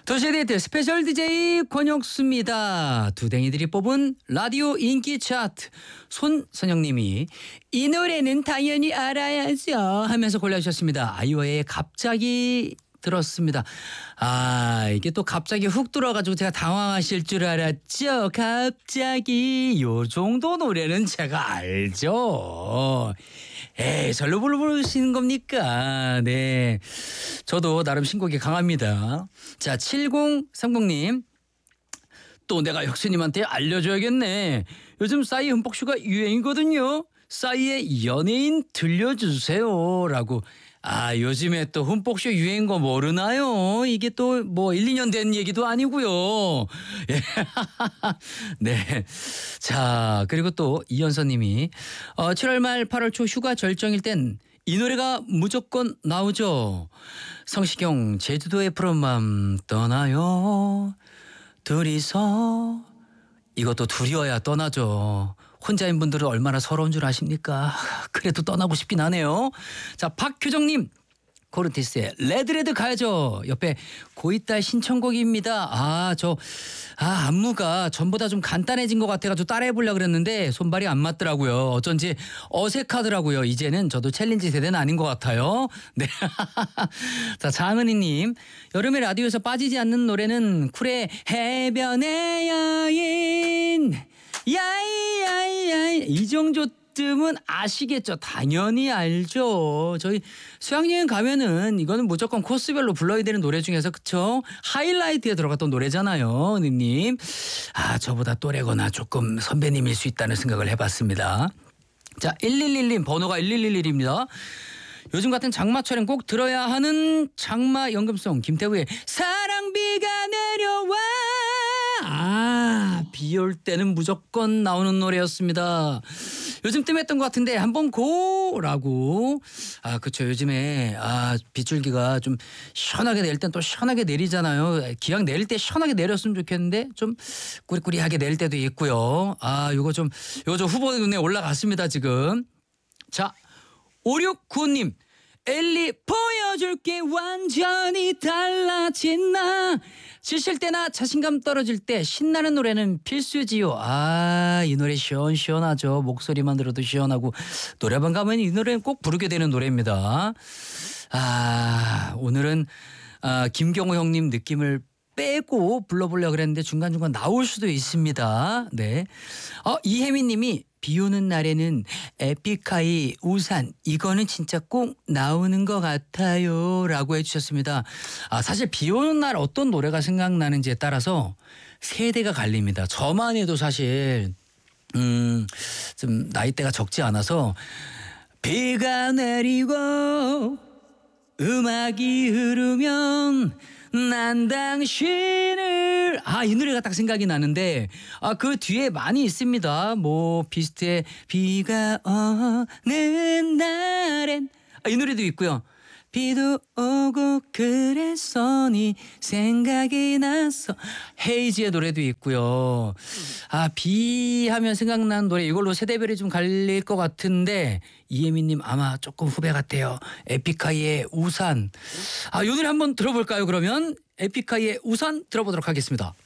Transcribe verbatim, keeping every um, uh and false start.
도시데이트 스페셜 디제이 권혁수입니다. 두댕이들이 뽑은 라디오 인기 차트. 손선영님이 이 노래는 당연히 알아야죠 하면서 골라주셨습니다. 아이오의 갑자기 들었습니다. 아, 이게 또 갑자기 훅 들어가지고 제가 당황하실 줄 알았죠. 갑자기 요 정도 노래는 제가 알죠. 에이, 절로 부르시는 겁니까? 네. 저도 나름 신곡이 강합니다. 자, 칠공삼공님. 또 내가 혁수님한테 알려줘야겠네. 요즘 싸이 흠뻑쇼가 유행이거든요. 싸이의 연예인 들려주세요. 라고. 아, 요즘에 또 흠뻑쇼 유행인 거 모르나요? 이게 또 뭐 일, 이 년 된 얘기도 아니고요. 예. 네. 자, 그리고 또 이현선 님이 어, 칠월 말 팔월 초 휴가 절정일 땐 이 노래가 무조건 나오죠. 성시경 제주도의 푸른 밤 떠나요. 둘이서. 이것도 둘이어야 떠나죠. 혼자인 분들은 얼마나 서러운 줄 아십니까? 그래도 떠나고 싶긴 하네요. 자, 박효정님. 코르티스의 레드레드 가야죠. 옆에 고이딸 신청곡입니다. 아, 저 아, 안무가 전보다 좀 간단해진 것 같아가지고 따라해보려고 그랬는데 손발이 안 맞더라고요. 어쩐지 어색하더라고요. 이제는 저도 챌린지 세대는 아닌 것 같아요. 네. 자, 장은희님. 여름에 라디오에서 빠지지 않는 노래는 쿨의 해변의 여인. 야이야이야이. 이정조 쯤은 아시겠죠? 당연히 알죠. 저희 수학여행 가면은 이거는 무조건 코스별로 불러야 되는 노래 중에서 그쵸? 하이라이트에 들어갔던 노래잖아요. 님. 아, 저보다 또래거나 조금 선배님일 수 있다는 생각을 해봤습니다. 자, 일일일님 번호가 일일일일입니다. 요즘 같은 장마철엔 꼭 들어야 하는 장마 연금송 김태우의 사랑비가 내려와. 아, 비 올 때는 무조건 나오는 노래였습니다. 요즘 뜸했던 것 같은데 한번 고라고. 아, 그렇죠. 요즘에 아, 빗줄기가 좀 시원하게 내릴 땐 또 시원하게 내리잖아요. 기왕 내릴 때 시원하게 내렸으면 좋겠는데 좀 꾸리꾸리하게 내릴 때도 있고요. 아, 요거 좀 요거 좀 후보 눈에 올라갔습니다 지금. 자, 오육구님. 엘리 보여줄게 완전히 달라진 나. 지칠 때나 자신감 떨어질 때 신나는 노래는 필수지요. 아, 이 노래 시원시원하죠. 목소리만 들어도 시원하고 노래방 가면 이 노래는 꼭 부르게 되는 노래입니다. 아, 오늘은 아, 김경호 형님 느낌을 빼고 불러보려고 그랬는데 중간중간 나올 수도 있습니다. 네. 어, 이혜민 님이 비 오는 날에는 에픽하이 우산 이거는 진짜 꼭 나오는 것 같아요 라고 해주셨습니다. 아, 사실 비 오는 날 어떤 노래가 생각나는지에 따라서 세대가 갈립니다. 저만 해도 사실 음, 좀 나이대가 적지 않아서 비가 내리고 음악이 흐르면 난 당신을 아, 이 노래가 딱 생각이 나는데 아, 그 뒤에 많이 있습니다. 뭐 비스트의 비가 오는 날엔 아, 이 노래도 있고요. 비도 오고 그래서 네 생각이 났어. 헤이지의 노래도 있고요. 아, 비 하면 생각나는 노래 이걸로 세대별이 좀 갈릴 것 같은데 이혜민님 아마 조금 후배 같아요. 에픽하이의 우산. 아, 이 노래 한번 들어볼까요? 그러면 에픽하이의 우산 들어보도록 하겠습니다.